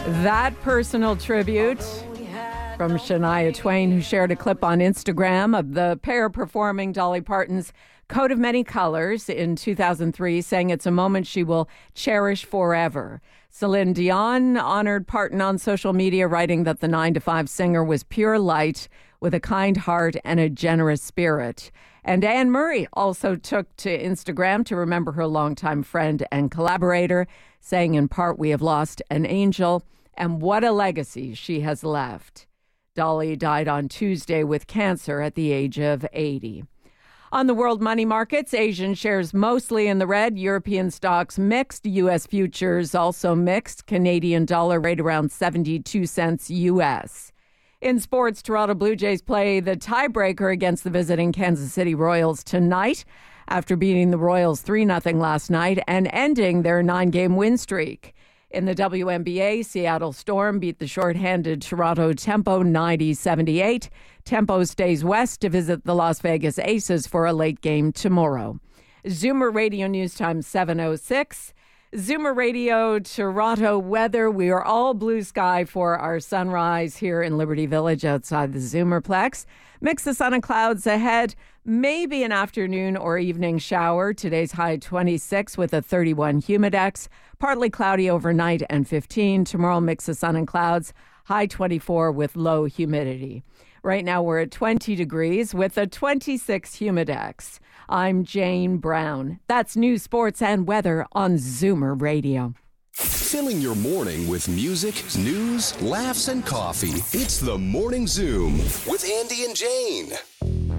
That personal tribute from Shania Twain, who shared a clip on Instagram of the pair performing Dolly Parton's Coat of Many Colors in 2003, saying it's a moment she will cherish forever. Celine Dion honored Parton on social media, writing that the 9 to 5 singer was pure light with a kind heart and a generous spirit. And Anne Murray also took to Instagram to remember her longtime friend and collaborator, saying in part, "We have lost an angel, and what a legacy she has left." Dolly died on Tuesday with cancer at the age of 80. On the world money markets, Asian shares mostly in the red, European stocks mixed, U.S. futures also mixed, Canadian dollar rate around 72 cents U.S. In sports, Toronto Blue Jays play the tiebreaker against the visiting Kansas City Royals tonight after beating the Royals 3-0 last night and ending their 9-game win streak. In the WNBA, Seattle Storm beat the shorthanded Toronto Tempo 90-78. Tempo stays west to visit the Las Vegas Aces for a late game tomorrow. Zoomer Radio News Time 7:06. Zoomer Radio Toronto weather. We are all blue sky for our sunrise here in Liberty Village outside the Zoomerplex. Mix of sun and clouds ahead. Maybe an afternoon or evening shower. Today's high 26 with a 31 humidex. Partly cloudy overnight and 15. Tomorrow mix of sun and clouds. High 24 with low humidity. Right now we're at 20 degrees with a 26 humidex. I'm Jane Brown. That's news, sports, and weather on Zoomer Radio. Filling your morning with music, news, laughs, and coffee. It's the Morning Zoom with Andy and Jane.